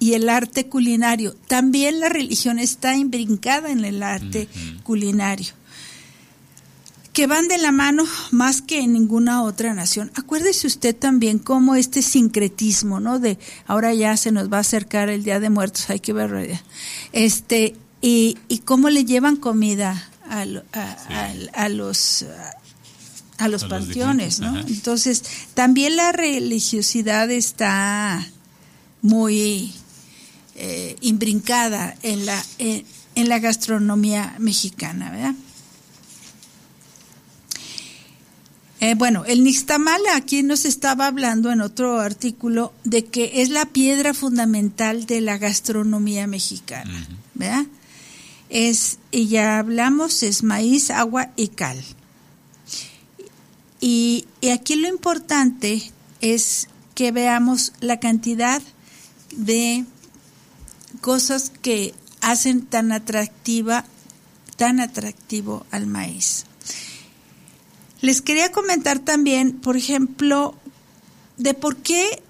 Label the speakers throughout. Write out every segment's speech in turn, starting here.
Speaker 1: y el arte culinario. También la religión está imbrincada en el arte culinario, que van de la mano más que en ninguna otra nación. Acuérdese usted también cómo este sincretismo, ¿no? De ahora ya se nos va a acercar el Día de Muertos, hay que verlo ya. Y cómo le llevan comida a los panteones, ¿no? Entonces, también la religiosidad está muy imbrincada en la gastronomía mexicana, ¿verdad? Bueno, el nixtamal aquí nos estaba hablando en otro artículo de que es la piedra fundamental de la gastronomía mexicana, ¿verdad? Y ya hablamos, es maíz, agua y cal. Y aquí lo importante es que veamos la cantidad de cosas que hacen tan atractivo al maíz. Les quería comentar también, por ejemplo, de por qué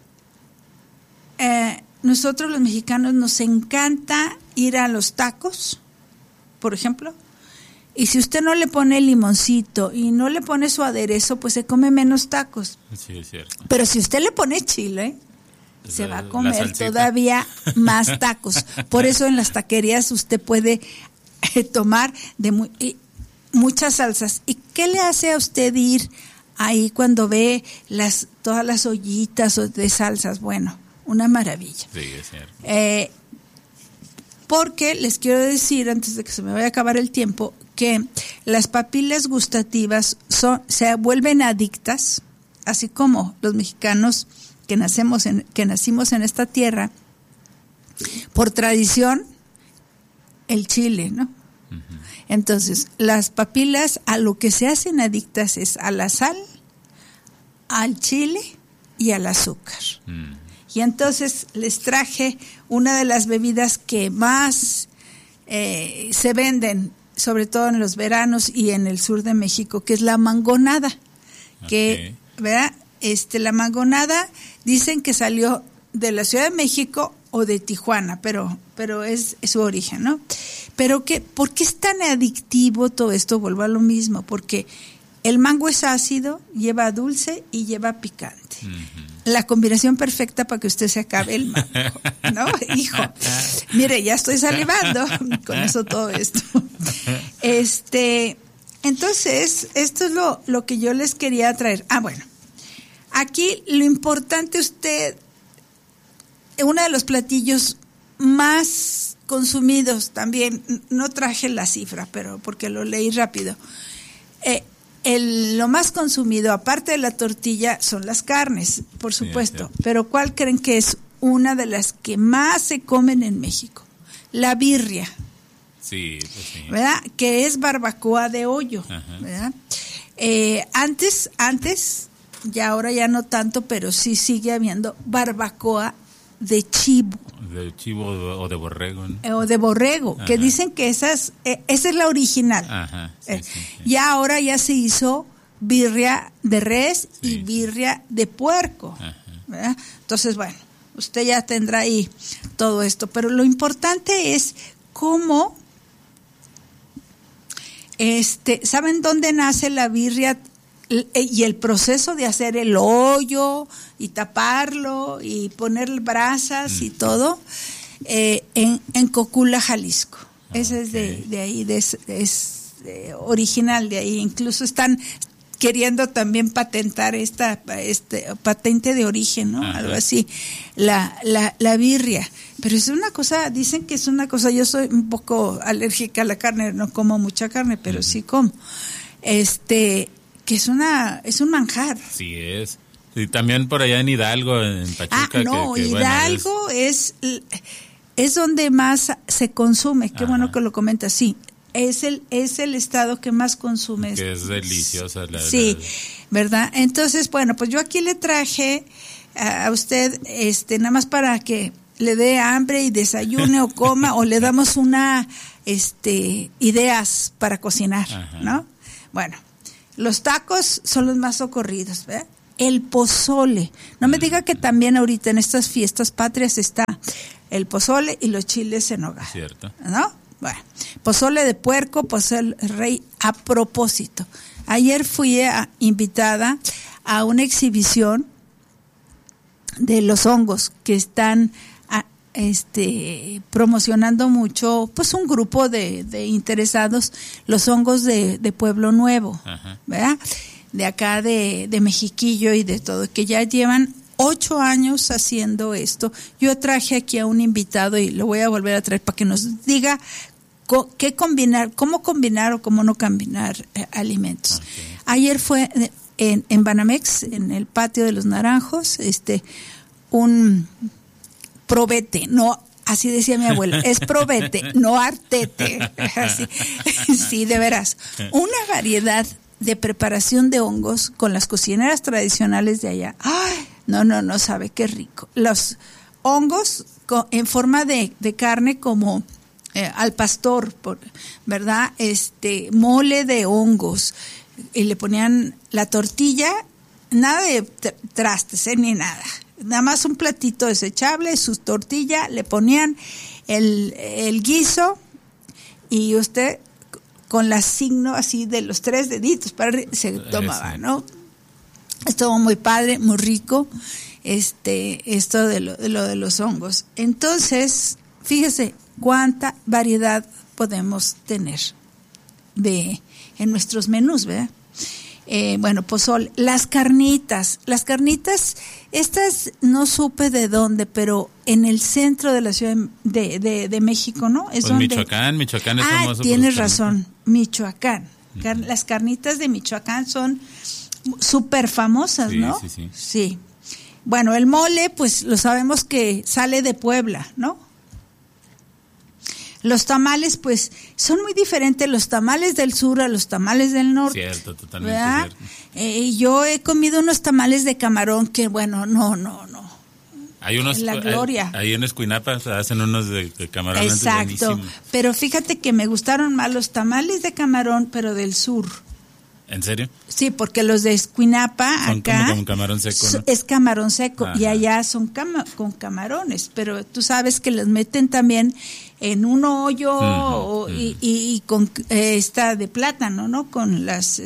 Speaker 1: nosotros los mexicanos nos encanta ir a los tacos, por ejemplo, y si usted no le pone limoncito y no le pone su aderezo, pues se come menos tacos.
Speaker 2: Sí, es cierto.
Speaker 1: Pero si usted le pone chile, se va a comer todavía más tacos. Por eso en las taquerías usted puede tomar muchas salsas. ¿Y qué le hace a usted ir ahí cuando ve todas las ollitas de salsas? Bueno, una maravilla.
Speaker 2: Sí, es cierto.
Speaker 1: Porque les quiero decir, antes de que se me vaya a acabar el tiempo, que las papilas gustativas se vuelven adictas, así como los mexicanos que nacimos en esta tierra, por tradición, el chile, ¿no? Entonces, las papilas a lo que se hacen adictas es a la sal, al chile y al azúcar. Y entonces les traje una de las bebidas que más se venden, sobre todo en los veranos y en el sur de México, que es la mangonada. Que, ¿verdad? La mangonada dicen que salió de la Ciudad de México o de Tijuana, pero es su origen, ¿no? Pero ¿por qué es tan adictivo todo esto? Vuelvo a lo mismo, porque el mango es ácido, lleva dulce y lleva picante. La combinación perfecta para que usted se acabe el mango, ¿no? Hijo, mire, ya estoy salivando con eso todo esto. Entonces, esto es lo que yo les quería traer. Bueno, aquí lo importante uno de los platillos más consumidos también, no traje la cifra, pero porque lo leí rápido. Lo más consumido, aparte de la tortilla, son las carnes, por supuesto. Sí. Pero ¿cuál creen que es una de las que más se comen en México? La birria.
Speaker 2: Sí, pues sí.
Speaker 1: ¿Verdad? Que es barbacoa de hoyo. ¿Verdad? Antes, ya ahora ya no tanto, pero sí sigue habiendo barbacoa de chivo.
Speaker 2: De chivo o de borrego, ¿no?
Speaker 1: O de borrego, que dicen que esa es la original. Sí. Y ahora ya se hizo birria de res y birria de puerco. ¿Verdad? Entonces, bueno, usted ya tendrá ahí todo esto. Pero lo importante es cómo, ¿saben dónde nace la birria? Y el proceso de hacer el hoyo y taparlo y poner brasas y todo en Cocula, Jalisco. Ese es de ahí, es original de ahí. Incluso están queriendo también patentar esta patente de origen, ¿no? Algo así, la birria. Pero es una cosa, dicen que es una cosa, yo soy un poco alérgica a la carne, no como mucha carne, pero sí como. Que es un manjar.
Speaker 2: Sí es. Y también por allá en Hidalgo, en Pachuca.
Speaker 1: Hidalgo es donde más se consume. Qué bueno que lo comentas. Sí, es el estado que más consume.
Speaker 2: Que es deliciosa.
Speaker 1: ¿Verdad? Entonces, bueno, pues yo aquí le traje a usted, nada más para que le dé hambre y desayune o coma, o le damos ideas para cocinar, ¿no? Bueno. Los tacos son los más socorridos, ¿verdad? El pozole. No me diga que también ahorita en estas fiestas patrias está el pozole y los chiles en nogada.
Speaker 2: Cierto.
Speaker 1: ¿No? Bueno, pozole de puerco, pozole rey. A propósito, ayer fui invitada a una exhibición de los hongos que están promocionando mucho, pues un grupo de interesados, los hongos de Pueblo Nuevo,
Speaker 2: Ajá.
Speaker 1: ¿verdad? De acá de Mexiquillo y de todo, que ya llevan 8 años haciendo esto. Yo traje aquí a un invitado y lo voy a volver a traer para que nos diga qué combinar, cómo combinar o cómo no combinar alimentos.
Speaker 2: Okay.
Speaker 1: Ayer fue en Banamex, en el patio de los Naranjos, un probete, no, así decía mi abuela, es probete, no artete, así, sí, de veras, una variedad de preparación de hongos con las cocineras tradicionales de allá. ¡Ay! No sabe qué rico. Los hongos en forma de carne como al pastor, ¿verdad? Mole de hongos, y le ponían la tortilla, nada de trastes, ni nada. Nada más un platito desechable, su tortilla, le ponían el guiso y usted con la signo así de los 3 deditos para arriba, se tomaba, ¿no? Estuvo muy padre, muy rico, esto de lo de los hongos. Entonces, fíjese cuánta variedad podemos tener en nuestros menús, ¿verdad? Bueno, pozole, las carnitas, estas no supe de dónde, pero en el centro de la Ciudad de México, ¿no? Es
Speaker 2: pues
Speaker 1: donde...
Speaker 2: Michoacán es famoso.
Speaker 1: Tienes razón, Michoacán. Las carnitas de Michoacán son súper famosas,
Speaker 2: sí,
Speaker 1: ¿no? Sí. Bueno, el mole, pues lo sabemos que sale de Puebla, ¿no? Los tamales, pues, son muy diferentes los tamales del sur a los tamales del norte.
Speaker 2: Cierto, totalmente
Speaker 1: ¿verdad?
Speaker 2: cierto.
Speaker 1: Yo he comido unos tamales de camarón que, bueno, no.
Speaker 2: Hay unos,
Speaker 1: la gloria.
Speaker 2: Ahí en Escuinapa hacen unos de camarón.
Speaker 1: Exacto, pero fíjate que me gustaron más los tamales de camarón, pero del sur.
Speaker 2: ¿En serio?
Speaker 1: Sí, porque los de Escuinapa
Speaker 2: son
Speaker 1: acá
Speaker 2: como camarón seco, ¿no?
Speaker 1: Es camarón seco. Ajá. Y allá son con camarones, pero tú sabes que los meten también en un hoyo y con esta de plátano, ¿no? Con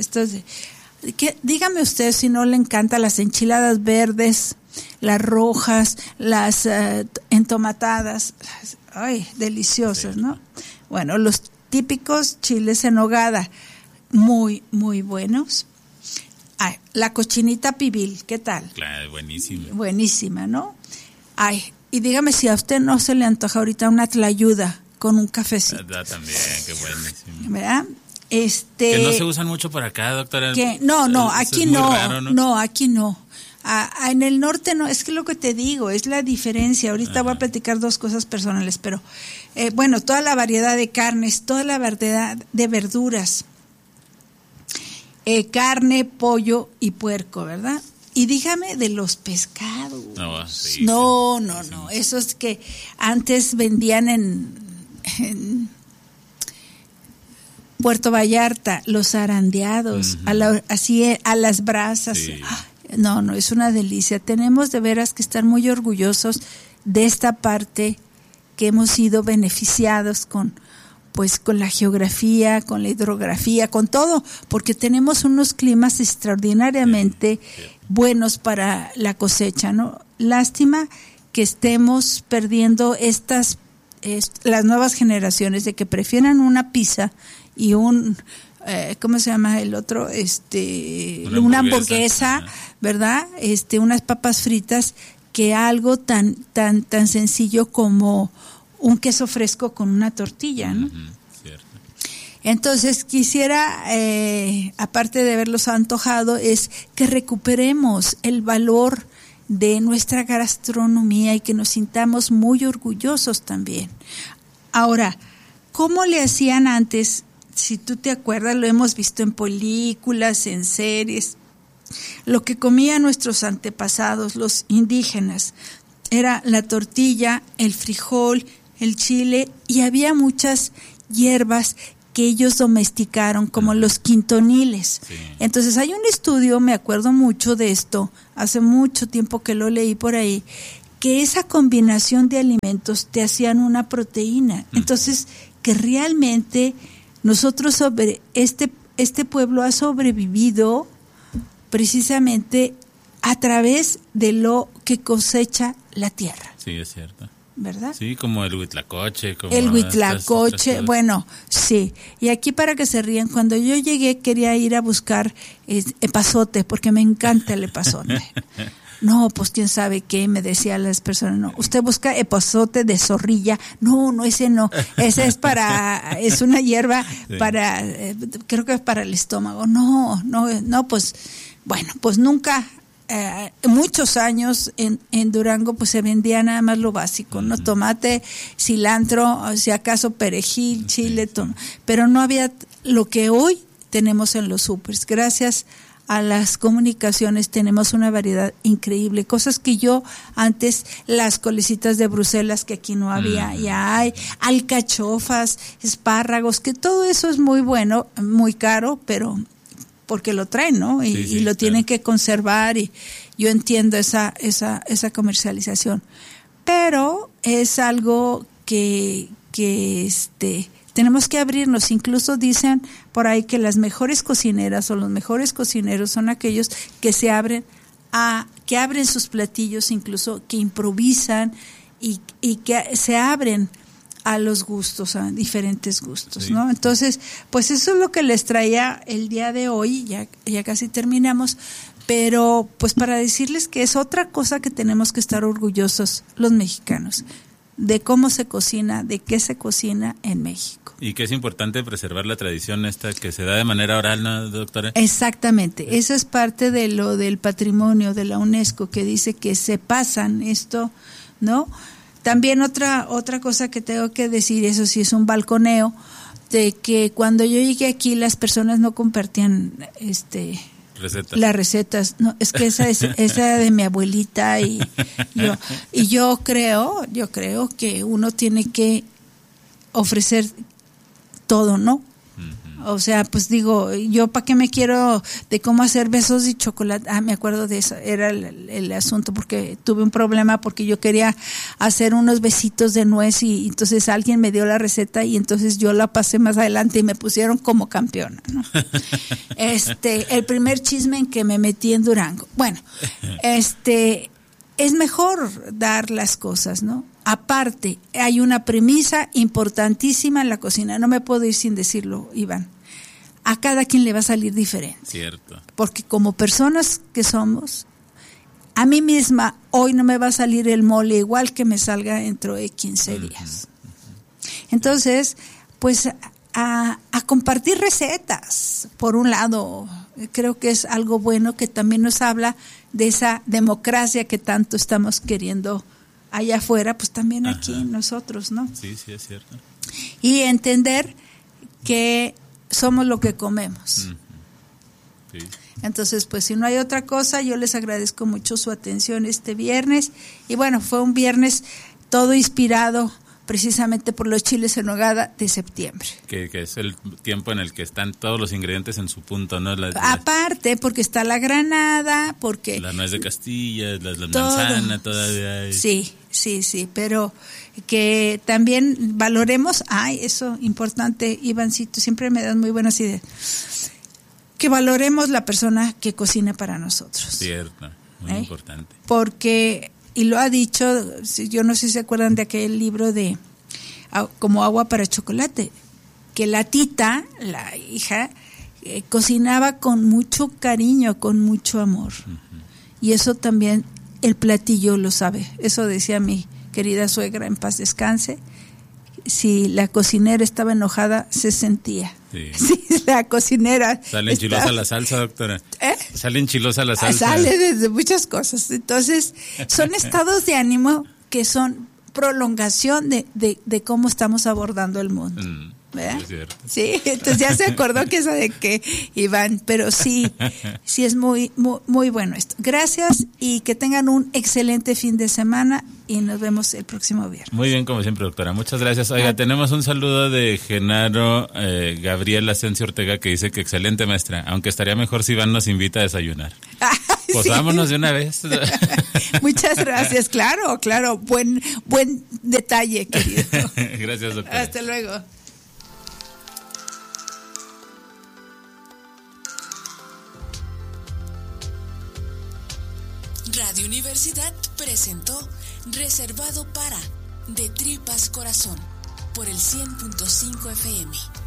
Speaker 1: dígame usted si no le encantan las enchiladas verdes, las rojas, las entomatadas, ay, deliciosas, sí, ¿no? Bueno, los típicos chiles en nogada, muy, muy buenos. Ay, la cochinita pibil, ¿qué tal?
Speaker 2: Claro, buenísima.
Speaker 1: Buenísima, ¿no? Ay, y dígame si a usted no se le antoja ahorita una tlayuda con un cafecito.
Speaker 2: También, qué buenísimo.
Speaker 1: ¿Verdad?
Speaker 2: Que no se usan mucho por acá, doctora.
Speaker 1: No, aquí no.
Speaker 2: Raro, ¿no?
Speaker 1: No, aquí no. En el norte no, es que lo que te digo, es la diferencia. Ahorita voy a platicar 2 cosas personales, pero bueno, toda la variedad de carnes, toda la variedad de verduras, carne, pollo y puerco, ¿verdad? Y dígame de los pescados. No, esos que antes vendían en Puerto Vallarta, los zarandeados, así a las brasas. Sí. No, es una delicia. Tenemos de veras que estar muy orgullosos de esta parte que hemos sido beneficiados con la geografía, con la hidrografía, con todo, porque tenemos unos climas extraordinariamente buenos para la cosecha, ¿no? Lástima que estemos perdiendo las nuevas generaciones de que prefieran una pizza y ¿cómo se llama el otro? Una hamburguesa, ¿verdad? Unas papas fritas, que algo tan sencillo como un queso fresco con una tortilla, ¿no?
Speaker 2: Cierto.
Speaker 1: Entonces quisiera, aparte de haberlos antojado, es que recuperemos el valor de nuestra gastronomía y que nos sintamos muy orgullosos también. Ahora, ¿cómo le hacían antes? Si tú te acuerdas, lo hemos visto en películas, en series. Lo que comían nuestros antepasados, los indígenas, era la tortilla, el frijol, el chile, y había muchas hierbas que ellos domesticaron, como los quintoniles. Sí. Entonces hay un estudio, me acuerdo mucho de esto, hace mucho tiempo que lo leí por ahí, que esa combinación de alimentos te hacían una proteína. Entonces, que realmente nosotros este pueblo ha sobrevivido precisamente a través de lo que cosecha la tierra.
Speaker 2: Sí, es cierto.
Speaker 1: ¿Verdad?
Speaker 2: Sí, como el huitlacoche.
Speaker 1: El huitlacoche, bueno, sí. Y aquí para que se rían, cuando yo llegué quería ir a buscar epazote, porque me encanta el epazote. No, pues quién sabe qué, me decían las personas, no, usted busca epazote de zorrilla, no, ese no, ese es una hierba sí. Para, creo que es para el estómago, no, pues, bueno, pues nunca, muchos años en Durango pues se vendía nada más lo básico, ¿no? Tomate, cilantro, si acaso perejil, chile, pero no había lo que hoy tenemos en los súpers. Gracias a las comunicaciones tenemos una variedad increíble, cosas que yo antes, las colecitas de Bruselas que aquí no había, ya hay, alcachofas, espárragos, que todo eso es muy bueno, muy caro, pero porque lo traen, ¿no? Y lo tienen que conservar, y yo entiendo esa comercialización, pero es algo que tenemos que abrirnos. Incluso dicen por ahí que las mejores cocineras o los mejores cocineros son aquellos que que abren sus platillos, incluso que improvisan y que se abren a los gustos, a diferentes gustos, ¿no? Entonces, pues eso es lo que les traía el día de hoy, ya casi terminamos, pero pues para decirles que es otra cosa que tenemos que estar orgullosos los mexicanos, de cómo se cocina, de qué se cocina en México.
Speaker 2: Y que es importante preservar la tradición esta que se da de manera oral, ¿no, doctora?
Speaker 1: Exactamente, eso es parte de lo del patrimonio de la UNESCO, que dice que se pasan esto, ¿no? También otra cosa que tengo que decir, eso sí es un balconeo, de que cuando yo llegué aquí las personas no compartían
Speaker 2: recetas.
Speaker 1: Las recetas, no, es que esa de mi abuelita y yo creo que uno tiene que ofrecer todo, ¿no? O sea, pues digo, yo para qué me quiero de cómo hacer besos y chocolate. Me acuerdo de eso, era el asunto, porque tuve un problema porque yo quería hacer unos besitos de nuez y entonces alguien me dio la receta y entonces yo la pasé más adelante y me pusieron como campeona, ¿no? El primer chisme en que me metí en Durango. Bueno, es mejor dar las cosas, ¿no? Aparte, hay una premisa importantísima en la cocina, no me puedo ir sin decirlo, Iván. A cada quien le va a salir diferente.
Speaker 2: Cierto.
Speaker 1: Porque como personas que somos, a mí misma hoy no me va a salir el mole igual que me salga dentro de 15 días. Entonces, pues a compartir recetas, por un lado, creo que es algo bueno que también nos habla de esa democracia que tanto estamos queriendo allá afuera, pues también aquí nosotros, ¿no?
Speaker 2: Sí, es cierto.
Speaker 1: Y entender que somos lo que comemos.
Speaker 2: Sí.
Speaker 1: Entonces, pues si no hay otra cosa, yo les agradezco mucho su atención este viernes. Y bueno, fue un viernes todo inspirado precisamente por los chiles en nogada de septiembre. Que
Speaker 2: es el tiempo en el que están todos los ingredientes en su punto, ¿no?
Speaker 1: Aparte, porque está la granada, porque...
Speaker 2: La nuez de Castilla, la manzana todavía hay.
Speaker 1: Sí, pero que también valoremos, eso importante, Ivancito, siempre me das muy buenas ideas, que valoremos la persona que cocina para nosotros.
Speaker 2: Cierto, muy importante.
Speaker 1: Porque... Y lo ha dicho, yo no sé si se acuerdan de aquel libro de Como agua para chocolate, que la tita, la hija, cocinaba con mucho cariño, con mucho amor. Y eso también el platillo lo sabe. Eso decía mi querida suegra, en paz descanse. Si la cocinera estaba enojada, se sentía. Sí. Si la cocinera...
Speaker 2: Sale enchilosa la salsa, doctora. Sale enchilosa la salsa.
Speaker 1: Sale desde muchas cosas. Entonces, son estados de ánimo que son prolongación de cómo estamos abordando el mundo. ¿Verdad?
Speaker 2: Es cierto.
Speaker 1: Sí, entonces ya se acordó que sabe que Iván, pero sí es muy, muy, muy bueno esto. Gracias y que tengan un excelente fin de semana y nos vemos el próximo viernes.
Speaker 2: Muy bien, como siempre, doctora. Muchas gracias. Oiga, tenemos un saludo de Genaro Gabriel Asensio Ortega que dice que excelente maestra, aunque estaría mejor si Iván nos invita a desayunar. Pues vámonos de una vez.
Speaker 1: Muchas gracias, claro, buen detalle, querido.
Speaker 2: Gracias, doctora.
Speaker 1: Hasta luego.
Speaker 3: Radio Universidad presentó Reservado para De Tripas Corazón por el 100.5 FM.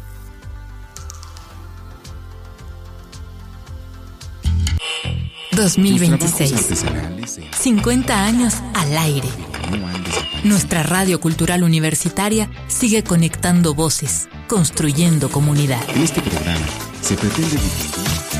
Speaker 4: ...2026... 50 años al aire. Nuestra radio cultural universitaria sigue conectando voces, construyendo comunidad.
Speaker 5: En este programa se pretende difundir